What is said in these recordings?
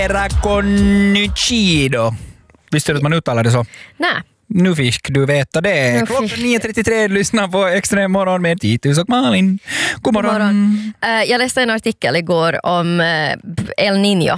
Era connucido. Visste du att man uttalar det så? Nej. Nu fick du veta det. Klockan 9.33 lyssnar på Extrem morgon med Titus och Malin. God morgon. God morgon. Jag läste en artikel igår om El Niño.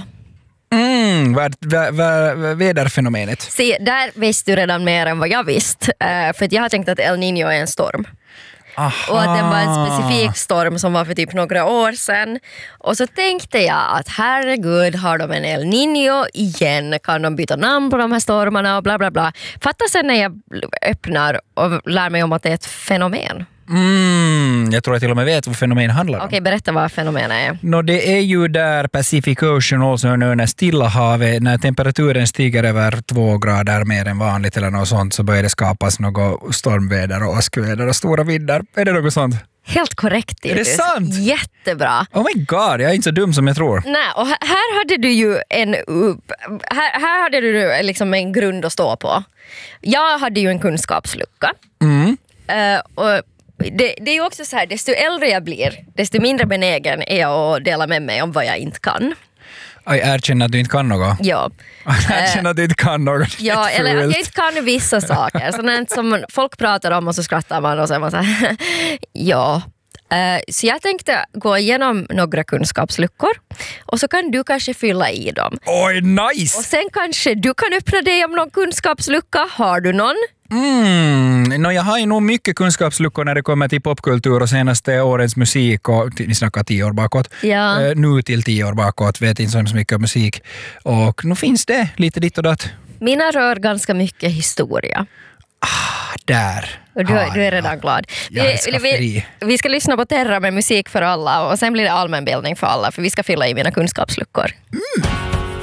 Väderfenomenet. Se, där visste du redan mer än vad jag visste. För att jag har tänkt att El Niño är en storm. Aha. Och att det var en specifik storm som var för typ några år sedan. Och så tänkte jag att herregud, har de en El Niño igen? Kan de byta namn på de här stormarna och bla bla bla. Fatta sen när jag öppnar och lär mig om att det är ett fenomen. Jag tror jag till och med vet vad fenomen handlar om. Okej, berätta vad fenomenet är. Det är ju där Pacific Ocean, alltså när Stilla havet, när temperaturen stiger över 2 grader mer än vanligt eller något sånt, så börjar det skapas något stormväder och åskväder och stora vindar. Är det något sånt? Helt korrekt. Är det sant? Jättebra. Oh my god, jag är inte så dum som jag tror. Nej, och här hade du ju här hade du liksom en grund att stå på. Jag hade ju en kunskapslucka. Och det är ju också så här, desto äldre jag blir, desto mindre benägen är jag att dela med mig om vad jag inte kan. Jag erkänner att du inte kan något. Ja. Erkänner att du inte kan något. Ja, eller att jag inte kan vissa saker. Sådant som folk pratar om och så skrattar man och så är man så här, ja. Så jag tänkte gå igenom några kunskapsluckor och så kan du kanske fylla i dem. Oj, nice! Och sen kanske du kan öppna dig om någon kunskapslucka. Har du någon? Jag har ju nog mycket kunskapsluckor när det kommer till popkultur och senaste årens musik, och ni snackar 10 år bakåt. Ja. Nu till 10 år bakåt, vet inte så mycket om musik. Och nu finns det lite ditt och datt. Mina rör ganska mycket historia. Där. Och du är redan glad. Vi ska lyssna på Terra med musik för alla och sen blir det allmänbildning för alla, för vi ska fylla i mina kunskapsluckor.